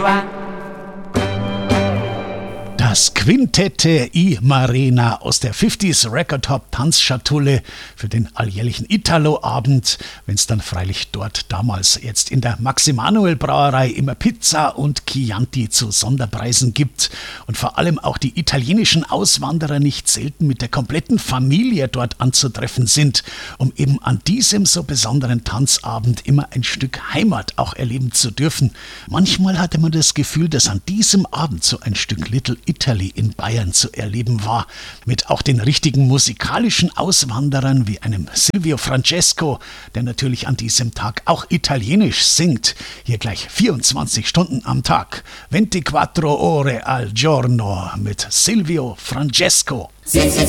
Das Quintette I Marina aus der 50s Record Top Tanzschatulle für den alljährlichen Italo-Abend, wenn es dann freilich dort damals jetzt in der Maximanuel Brauerei immer Pizza und Chianti zu Sonderpreisen gibt und vor allem auch die italienischen Auswanderer nicht selten mit der kompletten Familie dort anzutreffen sind, um eben an diesem so besonderen Tanzabend immer ein Stück Heimat auch erleben zu dürfen. Manchmal hatte man das Gefühl, dass an diesem Abend so ein Stück Little Italy in Bayern zu erleben war, mit auch den richtigen musikalischen Auswanderern wie einem Silvio Francesco, der natürlich an diesem Tag auch italienisch singt. Hier gleich 24 Stunden am Tag, 24 ore al giorno mit Silvio Francesco. Sì, sì,